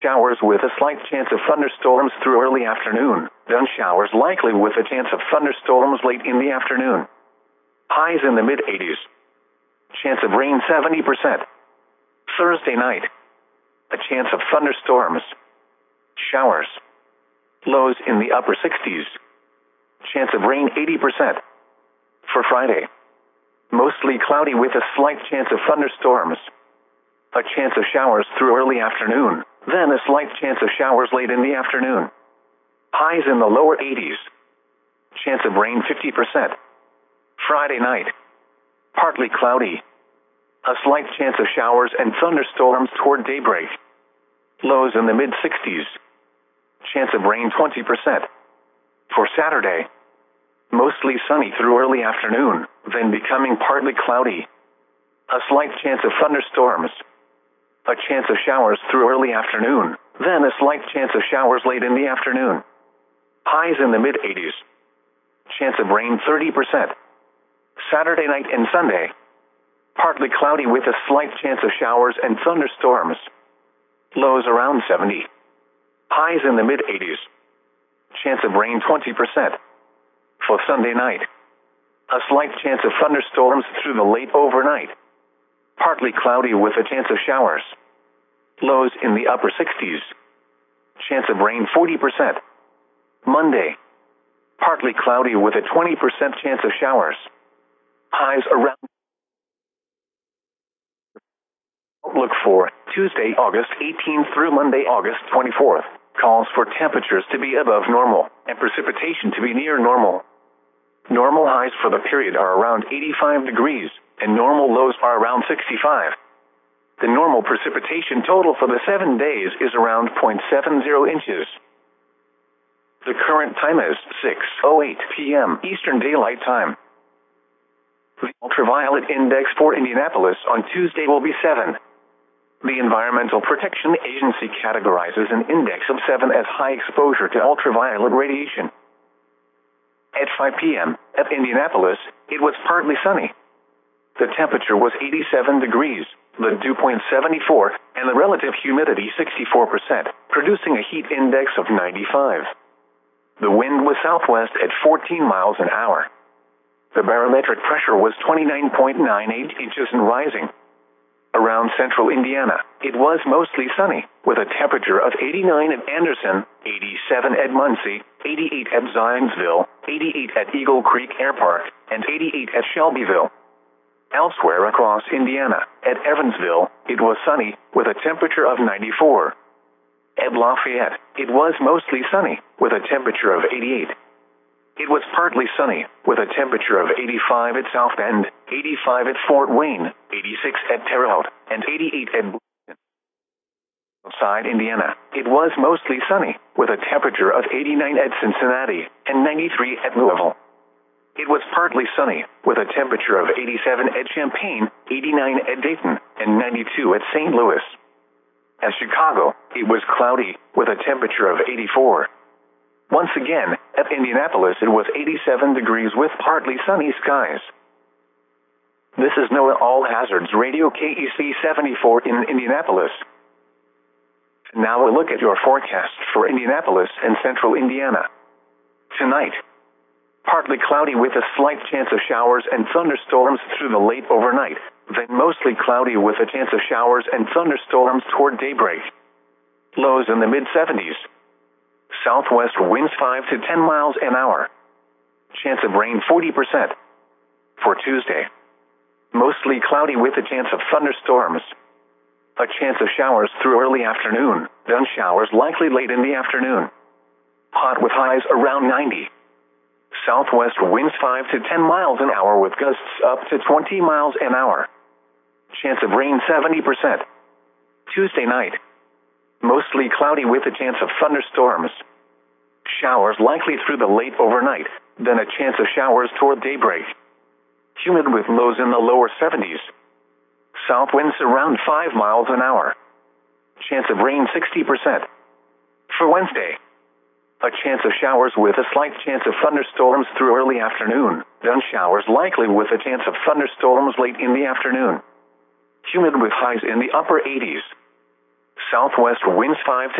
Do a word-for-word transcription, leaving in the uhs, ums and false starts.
Showers with a slight chance of thunderstorms through early afternoon. Then showers likely with a chance of thunderstorms late in the afternoon. Highs in the mid eighties. Chance of rain seventy percent. Thursday night. A chance of thunderstorms. Showers. Lows in the upper sixties. Chance of rain eighty percent. For Friday. Mostly cloudy with a slight chance of thunderstorms. A chance of showers through early afternoon, then a slight chance of showers late in the afternoon. Highs in the lower eighties. Chance of rain fifty percent. Friday night. Partly cloudy. A slight chance of showers and thunderstorms toward daybreak. Lows in the mid sixties. Chance of rain twenty percent. For Saturday. Mostly sunny through early afternoon, then becoming partly cloudy. A slight chance of thunderstorms. A chance of showers through early afternoon, then a slight chance of showers late in the afternoon. Highs in the mid eighties. Chance of rain thirty percent. Saturday night and Sunday. Partly cloudy with a slight chance of showers and thunderstorms. Lows around seventy. Highs in the mid eighties. Chance of rain twenty percent. For Sunday night. A slight chance of thunderstorms through the late overnight. Partly cloudy with a chance of showers. Lows in the upper sixties. Chance of rain forty percent. Monday. Partly cloudy with a twenty percent chance of showers. Highs around. Outlook for Tuesday, August eighteenth through Monday, August twenty-fourth. Calls for temperatures to be above normal and precipitation to be near normal. Normal highs for the period are around eighty-five degrees, and normal lows are around sixty-five. The normal precipitation total for the seven days is around zero point seven zero inches. The current time is six oh eight p m Eastern Daylight Time. The ultraviolet index for Indianapolis on Tuesday will be seven. The Environmental Protection Agency categorizes an index of seven as high exposure to ultraviolet radiation. At five p m at Indianapolis, it was partly sunny. The temperature was eighty-seven degrees, the dew point seventy-four, and the relative humidity sixty-four percent, producing a heat index of ninety-five. The wind was southwest at fourteen miles an hour. The barometric pressure was twenty-nine point nine eight inches and rising. Around central Indiana, it was mostly sunny, with a temperature of eighty-nine at Anderson, eighty-seven at Muncie, eighty-eight at Zionsville, eighty-eight at Eagle Creek Air Park, and eighty-eight at Shelbyville. Elsewhere across Indiana, at Evansville, it was sunny, with a temperature of ninety-four. At Lafayette, it was mostly sunny, with a temperature of eighty-eight. It was partly sunny, with a temperature of eighty-five at South Bend, eighty-five at Fort Wayne, eighty-six at Terre Haute, and eighty-eight at Bloomington. Outside Indiana, it was mostly sunny, with a temperature of eighty-nine at Cincinnati, and ninety-three at Louisville. It was partly sunny, with a temperature of eighty-seven at Champaign, eighty-nine at Dayton, and ninety-two at Saint Louis. At Chicago, it was cloudy, with a temperature of eighty-four. Once again, at Indianapolis it was eighty-seven degrees with partly sunny skies. This is NOAA All Hazards Radio K E C seventy-four in Indianapolis. Now a look at your forecast for Indianapolis and central Indiana. Tonight. Partly cloudy with a slight chance of showers and thunderstorms through the late overnight, then mostly cloudy with a chance of showers and thunderstorms toward daybreak. Lows in the mid seventies. Southwest winds five to ten miles an hour. Chance of rain forty percent. For Tuesday. Mostly cloudy with a chance of thunderstorms. A chance of showers through early afternoon, then showers likely late in the afternoon. Hot with highs around ninety. Southwest winds five to ten miles an hour with gusts up to twenty miles an hour. Chance of rain seventy percent. Tuesday night. Mostly cloudy with a chance of thunderstorms. Showers likely through the late overnight, then a chance of showers toward daybreak. Humid with lows in the lower seventies. South winds around five miles an hour. Chance of rain sixty percent. For Wednesday. A chance of showers with a slight chance of thunderstorms through early afternoon, then showers likely with a chance of thunderstorms late in the afternoon. Humid with highs in the upper eighties. Southwest winds five to